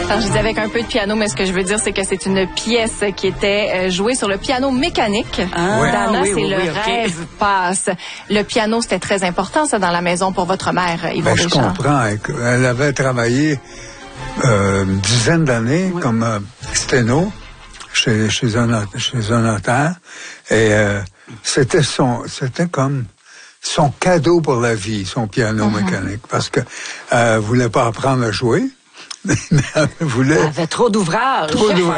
Alors, je disais avec un peu de piano, mais ce que je veux dire, c'est que c'est une pièce qui était jouée sur le piano mécanique. Dana, c'est le rêve passe. Le piano, c'était très important, ça, dans la maison pour votre mère, Yvon Je comprends. Elle avait travaillé une dizaine d'années comme sténo chez un notaire. Et c'était comme son cadeau pour la vie, son piano mécanique. Parce que elle voulait pas apprendre à jouer. Elle avait trop d'ouvrages.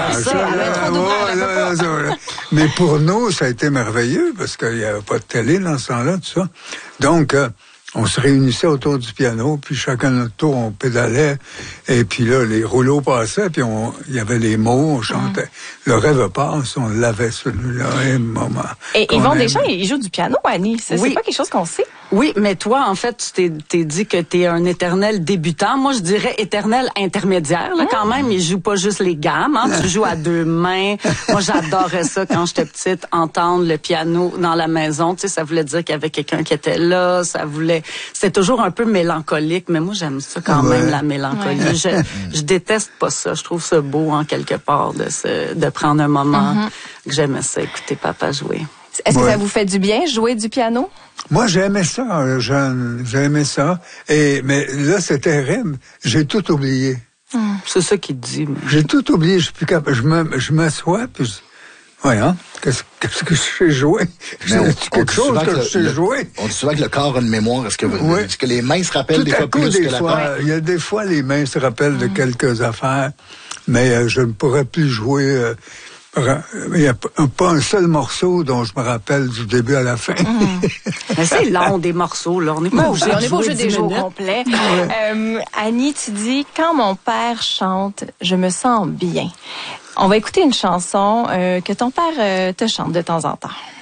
Mais pour nous, ça a été merveilleux parce qu'il n'y avait pas de télé dans ce temps-là, tout ça. Donc, on se réunissait autour du piano, puis chacun notre tour, on pédalait, et puis là, les rouleaux passaient, puis il y avait les mots, on chantait. Le rêve passe, on l'avait celui-là, un moment. Et Yvon Deschamps, il joue du piano, Annie. C'est pas quelque chose qu'on sait. Oui, mais toi, en fait, tu t'es dit que t'es un éternel débutant. Moi, je dirais éternel intermédiaire. Là, quand même, il joue pas juste les gammes. Hein, tu joues à deux mains. Moi, j'adorais ça quand j'étais petite, entendre le piano dans la maison. Tu sais, ça voulait dire qu'il y avait quelqu'un qui était là. C'était toujours un peu mélancolique, mais moi, j'aime ça quand même, la mélancolie. Je déteste pas ça. Je trouve ça beau, en quelque part, de prendre un moment que j'aimais ça, écouter papa jouer. Est-ce que ça vous fait du bien, jouer du piano? Moi, j'aimais ça, jeune. J'aimais ça. Mais là, c'est terrible. J'ai tout oublié. C'est ça qu'il dit. Mais... J'ai tout oublié. Je suis plus capable. Je m'assois, puis voyons, qu'est-ce que je sais jouer? C'est quelque chose que je sais jouer. On dit souvent que le corps a une mémoire. Est-ce que les mains se rappellent des fois plus que la tête? Il y a des fois, les mains se rappellent de quelques affaires, mais je ne pourrais plus jouer... il n'y a pas un seul morceau dont je me rappelle du début à la fin. Mais c'est long, des morceaux, là. On n'est pas obligé de jouer des jours complets. Annie, tu dis, quand mon père chante, je me sens bien. On va écouter une chanson que ton père te chante de temps en temps.